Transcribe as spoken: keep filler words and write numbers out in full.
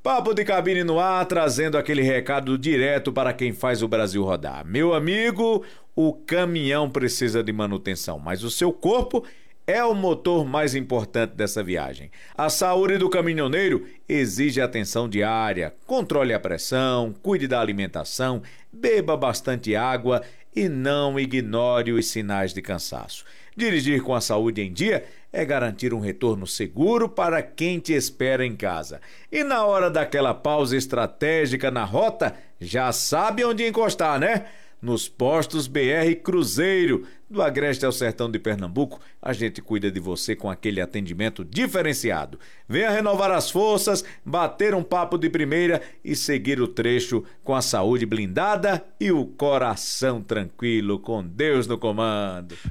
Papo de Cabine no ar, trazendo aquele recado direto para quem faz o Brasil rodar. Meu amigo, o caminhão precisa de manutenção, mas o seu corpo é o motor mais importante dessa viagem. A saúde do caminhoneiro exige atenção diária. Controle a pressão, cuide da alimentação, beba bastante água e não ignore os sinais de cansaço. Dirigir com a saúde em dia é garantir um retorno seguro para quem te espera em casa. E na hora daquela pausa estratégica na rota, já sabe onde encostar, né? Nos postos B R Cruzeiro, do Agreste ao Sertão de Pernambuco, a gente cuida de você com aquele atendimento diferenciado. Venha renovar as forças, bater um papo de primeira e seguir o trecho com a saúde blindada e o coração tranquilo, com Deus no comando.